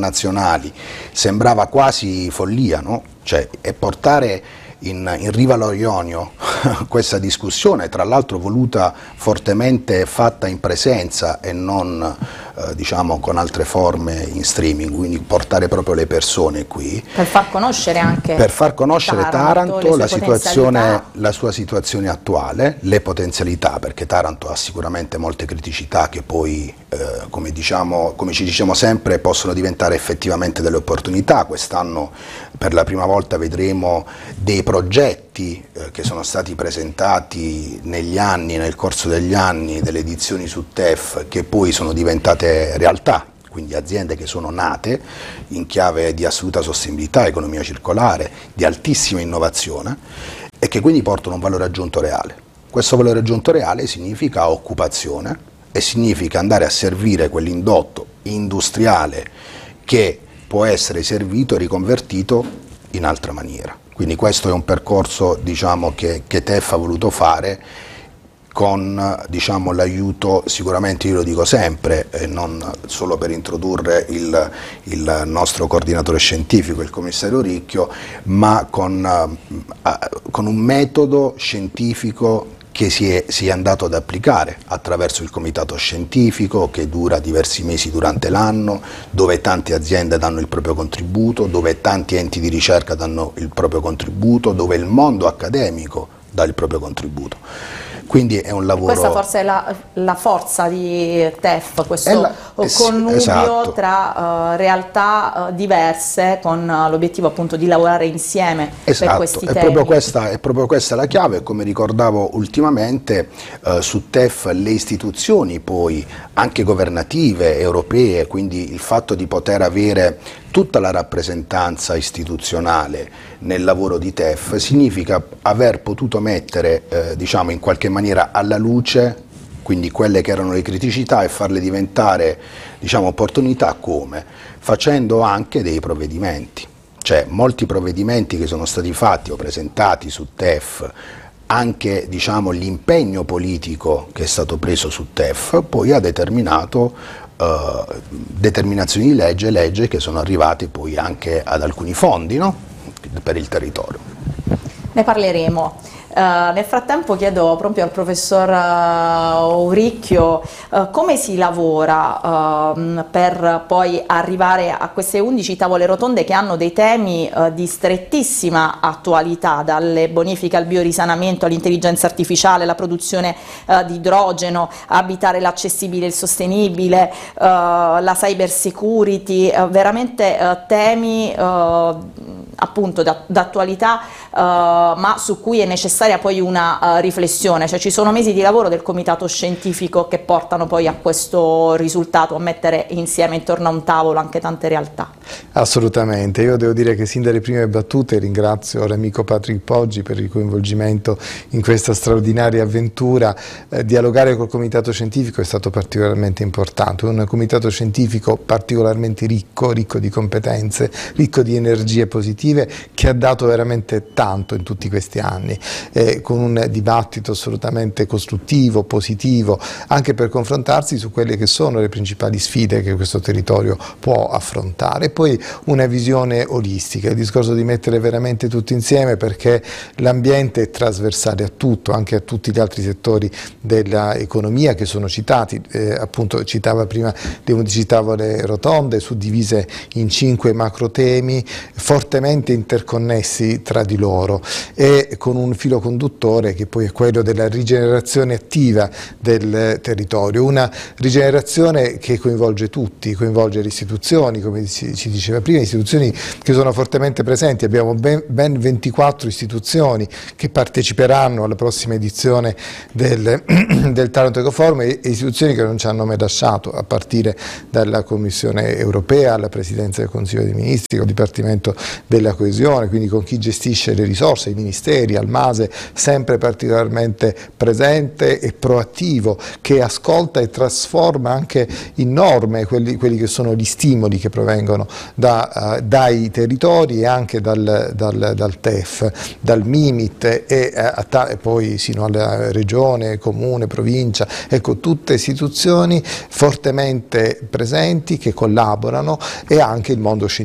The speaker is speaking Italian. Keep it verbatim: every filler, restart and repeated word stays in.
connazionali, sembrava quasi follia, no? Cioè, e portare in, in riva allo Ionio questa discussione, tra l'altro voluta fortemente fatta in presenza e non eh, diciamo con altre forme in streaming, quindi portare proprio le persone qui per far conoscere anche per far conoscere Taranto, Taranto la, situazione, la sua situazione attuale, le potenzialità, perché Taranto ha sicuramente molte criticità che poi eh, come, diciamo, come ci diciamo sempre possono diventare effettivamente delle opportunità. Quest'anno per la prima volta vedremo dei progetti eh, che sono stati presentati negli anni, nel corso degli anni, delle edizioni su T E F, che poi sono diventate realtà, quindi aziende che sono nate in chiave di assoluta sostenibilità, economia circolare, di altissima innovazione e che quindi portano un valore aggiunto reale. Questo valore aggiunto reale significa occupazione e significa andare a servire quell'indotto industriale che può essere servito e riconvertito in altra maniera. Quindi questo è un percorso, diciamo, che, che T E F ha voluto fare con, diciamo, l'aiuto, sicuramente io lo dico sempre, e non solo per introdurre il, il nostro coordinatore scientifico, il commissario Ricchio, ma con, uh, con un metodo scientifico che si è, si è andato ad applicare attraverso il comitato scientifico che dura diversi mesi durante l'anno, dove tante aziende danno il proprio contributo, dove tanti enti di ricerca danno il proprio contributo, dove il mondo accademico dà il proprio contributo. Quindi è un lavoro... Questa forse è la, la forza di T E F, questo la, eh, connubio esatto. tra uh, realtà uh, diverse con uh, l'obiettivo appunto di lavorare insieme esatto. per questi è temi. Proprio questa, è proprio questa la chiave, come ricordavo ultimamente uh, su T E F le istituzioni poi anche governative, europee, quindi il fatto di poter avere tutta la rappresentanza istituzionale nel lavoro di T E F significa aver potuto mettere eh, diciamo in qualche maniera alla luce quindi quelle che erano le criticità e farle diventare, diciamo, opportunità. Come? Facendo anche dei provvedimenti, cioè molti provvedimenti che sono stati fatti o presentati su T E F, anche, diciamo, l'impegno politico che è stato preso su T E F poi ha determinato Uh, determinazioni di legge, legge che sono arrivate poi anche ad alcuni fondi, no? Per il territorio. Ne parleremo. Uh, nel frattempo chiedo proprio al professor uh, Auricchio uh, come si lavora uh, per poi arrivare a queste undici tavole rotonde che hanno dei temi uh, di strettissima attualità, dalle bonifiche al biorisanamento, all'intelligenza artificiale, la produzione uh, di idrogeno, abitare l'accessibile e il sostenibile, uh, la cyber security, uh, veramente uh, temi uh, appunto d'attualità uh, ma su cui è necessaria poi una uh, riflessione, cioè ci sono mesi di lavoro del comitato scientifico che portano poi a questo risultato, a mettere insieme intorno a un tavolo anche tante realtà. Assolutamente, io devo dire che sin dalle prime battute ringrazio l'amico Patrick Poggi per il coinvolgimento in questa straordinaria avventura. Eh, dialogare col comitato scientifico è stato particolarmente importante, un comitato scientifico particolarmente ricco, ricco di competenze, ricco di energie positive, che ha dato veramente tanto in tutti questi anni, eh, con un dibattito assolutamente costruttivo, positivo, anche per confrontarsi su quelle che sono le principali sfide che questo territorio può affrontare. E poi una visione olistica, il discorso di mettere veramente tutto insieme, perché l'ambiente è trasversale a tutto, anche a tutti gli altri settori dell'economia che sono citati, eh, appunto citava prima le undici tavole rotonde suddivise in cinque macro temi fortemente interconnessi tra di loro e con un filo conduttore che poi è quello della rigenerazione attiva del territorio, una rigenerazione che coinvolge tutti, coinvolge le istituzioni, come ci diceva prima, istituzioni che sono fortemente presenti. Abbiamo ben, ben ventiquattro istituzioni che parteciperanno alla prossima edizione del, del Taranto Ecoforum e istituzioni che non ci hanno mai lasciato, a partire dalla Commissione Europea alla Presidenza del Consiglio dei Ministri, al Dipartimento della Coesione, quindi con chi gestisce le risorse, i ministeri, al MASE, sempre particolarmente presente e proattivo, che ascolta e trasforma anche in norme quelli, quelli che sono gli stimoli che provengono da, uh, dai territori e anche dal, dal, dal T E F, dal Mimit e, uh, e poi sino alla regione, comune, provincia, ecco, tutte istituzioni fortemente presenti che collaborano, e anche il mondo scientifico.